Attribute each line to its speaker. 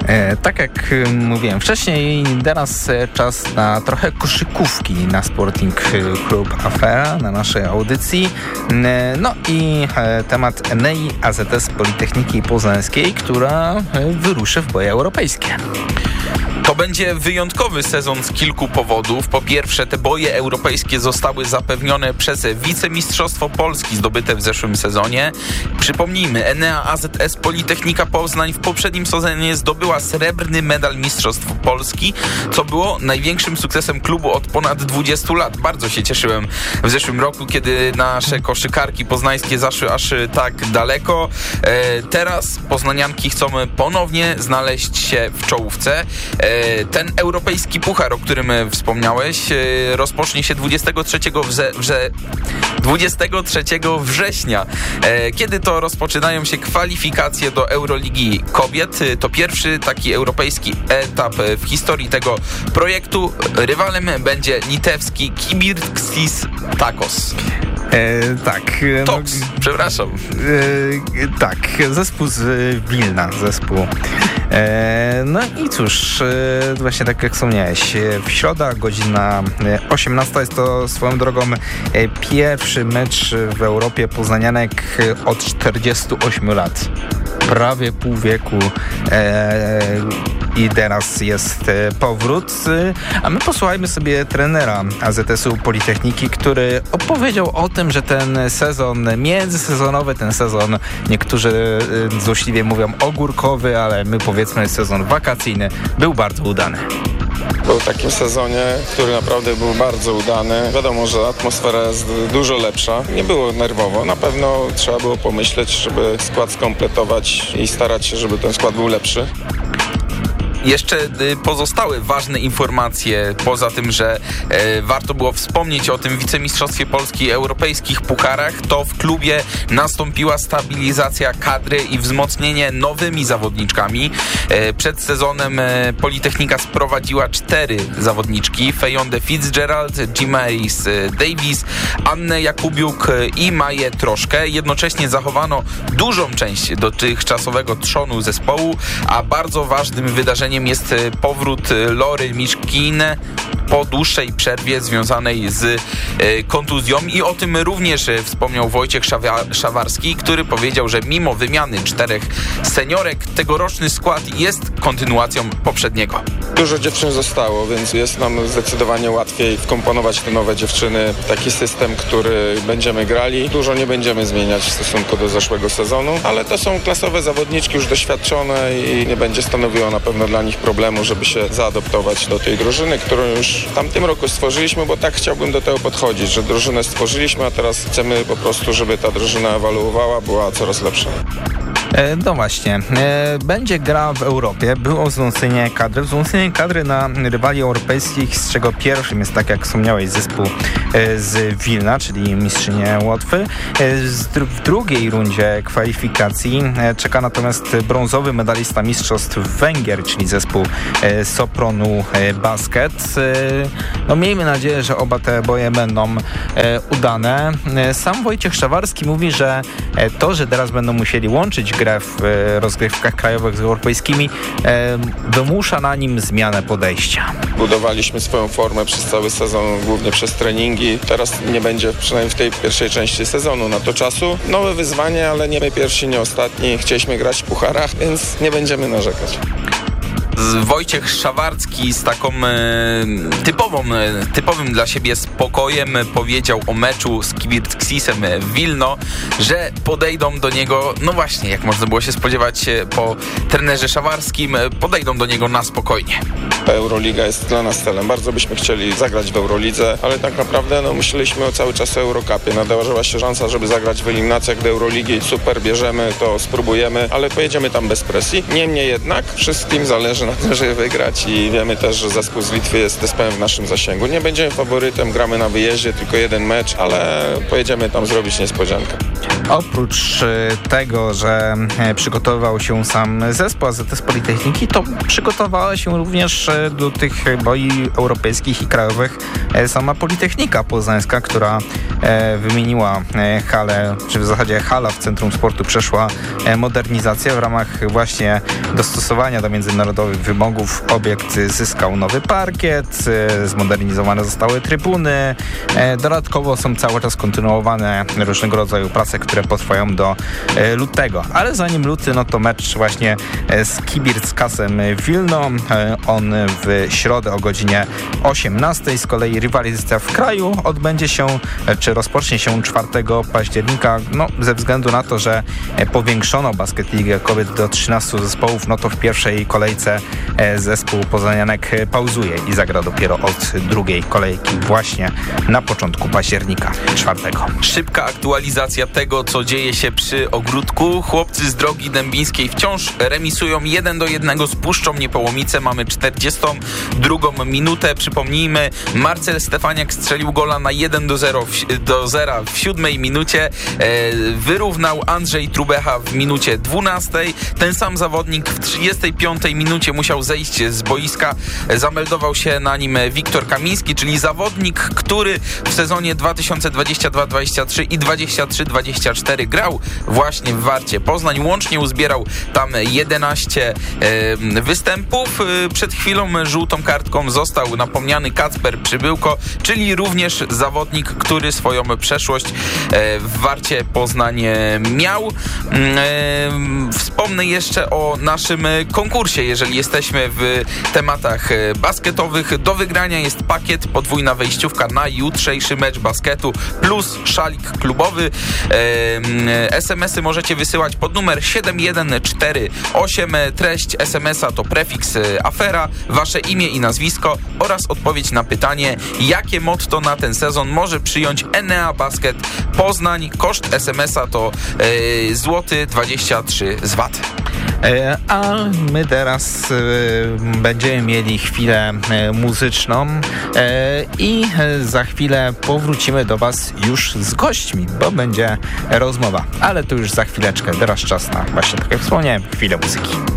Speaker 1: Tak jak mówiłem wcześniej, teraz czas na trochę koszykówki na Sporting Club Afera, na naszej audycji. No i temat Enei AZS Politechniki Poznańskiej, która wyruszy w boje europejskie.
Speaker 2: To będzie wyjątkowy sezon z kilku powodów. Po pierwsze, te boje europejskie zostały zapewnione przez wicemistrzostwo Polski zdobyte w zeszłym sezonie. Przypomnijmy, Enea AZS Politechnika Poznań w poprzednim sezonie zdobyła srebrny medal Mistrzostw Polski, co było największym sukcesem klubu od ponad 20 lat. Bardzo się cieszyłem w zeszłym roku, kiedy nasze koszykarki poznańskie zaszły aż tak daleko. Teraz poznanianki chcą ponownie znaleźć się w czołówce. Ten europejski puchar, o którym wspomniałeś, rozpocznie się 23 września, kiedy to rozpoczynają się kwalifikacje do Euroligi Kobiet. To pierwszy taki europejski etap w historii tego projektu. Rywalem będzie litewski Kibirksis Takos. Przepraszam.
Speaker 1: Tak, zespół z Wilna, no i cóż, właśnie tak jak wspomniałeś, w środę, godzina 18 jest to swoją drogą pierwszy mecz w Europie poznanianek od 48 lat. Prawie pół wieku i teraz jest powrót. A my posłuchajmy sobie trenera AZS-u Politechniki, który opowiedział o tym, że ten sezon międzysezonowy, ten sezon, niektórzy złośliwie mówią ogórkowy, ale my powiedzmy sezon wakacyjny, był bardzo udany.
Speaker 3: Był w takim sezonie, który naprawdę był bardzo udany. Wiadomo, że atmosfera jest dużo lepsza. Nie było nerwowo. Na pewno trzeba było pomyśleć, żeby skład skompletować i starać się, żeby ten skład był lepszy.
Speaker 2: Jeszcze pozostałe ważne informacje, poza tym, że warto było wspomnieć o tym wicemistrzostwie Polski i europejskich pucharach, to w klubie nastąpiła stabilizacja kadry i wzmocnienie nowymi zawodniczkami. Przed sezonem Politechnika sprowadziła 4 zawodniczki: Fejondę Fitzgerald, Jimaris Davis, Annę Jakubiuk i Maję Troszkę. Jednocześnie zachowano dużą część dotychczasowego trzonu zespołu, a bardzo ważnym wydarzeniem jest powrót Lory Miszkin po dłuższej przerwie związanej z kontuzją i o tym również wspomniał Wojciech Szawarski, który powiedział, że mimo wymiany 4 seniorek tegoroczny skład jest kontynuacją poprzedniego.
Speaker 3: Dużo dziewczyn zostało, więc jest nam zdecydowanie łatwiej wkomponować te nowe dziewczyny w taki system, który będziemy grali. Dużo nie będziemy zmieniać w stosunku do zeszłego sezonu, ale to są klasowe zawodniczki już doświadczone i nie będzie stanowiło na pewno dla nich problemu, żeby się zaadoptować do tej drużyny, którą już w tamtym roku stworzyliśmy, bo tak chciałbym do tego podchodzić, że drużynę stworzyliśmy, a teraz chcemy po prostu, żeby ta drużyna ewoluowała, była coraz lepsza.
Speaker 1: No właśnie, będzie gra w Europie, było wzmocnienie kadry na rywali europejskich, z czego pierwszym jest, tak jak wspomniałeś, zespół z Wilna, czyli mistrzynie Łotwy. W drugiej rundzie kwalifikacji czeka natomiast brązowy medalista mistrzostw Węgier, czyli zespół Sopronu Basket. No miejmy nadzieję, że oba te boje będą udane. Sam Wojciech Szawarski mówi, że to, że teraz będą musieli łączyć grę w rozgrywkach krajowych z europejskimi, wymusza na nim zmianę podejścia.
Speaker 3: Budowaliśmy swoją formę przez cały sezon, głównie przez treningi. Teraz nie będzie, przynajmniej w tej pierwszej części sezonu, na to czasu. Nowe wyzwanie, ale nie my pierwsi, nie ostatni. Chcieliśmy grać w pucharach, więc nie będziemy narzekać.
Speaker 2: Wojciech Szawarski z taką typowym dla siebie spokojem powiedział o meczu z Kibirksisem w Wilno, że podejdą do niego, no właśnie, jak można było się spodziewać po trenerze Szawarskim, podejdą do niego na spokojnie.
Speaker 3: Euroliga jest dla nas celem. Bardzo byśmy chcieli zagrać w Eurolidze, ale tak naprawdę myśleliśmy cały czas o Eurocupie. Nadarzyła się szansa, żeby zagrać w eliminacjach do Euroligi. Super, bierzemy to, spróbujemy, ale pojedziemy tam bez presji. Niemniej jednak wszystkim zależy na tym, żeby wygrać i wiemy też, że zespół z Litwy jest zespołem w naszym zasięgu. Nie będziemy faworytem, gramy na wyjeździe, tylko jeden mecz, ale pojedziemy tam zrobić niespodziankę.
Speaker 1: Oprócz tego, że przygotowywał się sam zespół AZS Politechniki, to przygotowała się również do tych boi europejskich i krajowych sama Politechnika Poznańska, która wymieniła halę, czy w zasadzie hala w Centrum Sportu przeszła modernizację. W ramach właśnie dostosowania do międzynarodowych wymogów obiekt zyskał nowy parkiet, zmodernizowane zostały trybuny. Dodatkowo są cały czas kontynuowane różnego rodzaju prace, które potrwają do lutego. Ale zanim luty, no to mecz właśnie z Kibirskasem Wilno. On w środę o godzinie 18. Z kolei rywalizacja w kraju odbędzie się, czy rozpocznie się 4 października. No, ze względu na to, że powiększono Basketligę kobiet do 13 zespołów, no to w pierwszej kolejce zespół poznanianek pauzuje i zagra dopiero od drugiej kolejki właśnie na początku października 4.
Speaker 2: Szybka aktualizacja tego, co dzieje się przy Ogródku. Chłopcy z Drogi Dębińskiej wciąż remisują 1-1 z Puszczą Niepołomice. Mamy 42 minutę. Przypomnijmy, Marcel Stefaniak strzelił gola na 1-0 w 7 minucie. Wyrównał Andrzej Trubecha w minucie 12. Ten sam zawodnik w 35 minucie musiał zejść z boiska. Zameldował się na nim Wiktor Kamiński, czyli zawodnik, który w sezonie 2022-23 i 23-24 grał właśnie w Warcie Poznań. Łącznie uzbierał tam 11 występów. Przed chwilą żółtą kartką został napomniany Kacper Przybyłko, czyli również zawodnik, który swoją przeszłość w Warcie Poznań miał. Wspomnę jeszcze o naszym konkursie, jeżeli jesteśmy w tematach basketowych. Do wygrania jest pakiet, podwójna wejściówka na jutrzejszy mecz basketu plus szalik klubowy. SMS-y możecie wysyłać pod numer 7148. Treść SMS-a to prefiks afera, wasze imię i nazwisko oraz odpowiedź na pytanie, jakie motto na ten sezon może przyjąć Enea Basket Poznań. Koszt SMS-a to złoty 23 z VAT.
Speaker 1: A my teraz będziemy mieli chwilę muzyczną i za chwilę powrócimy do Was już z gośćmi, bo będzie rozmowa. Ale to już za chwileczkę. Teraz czas na właśnie, tak jak wspomniałem, chwilę muzyki.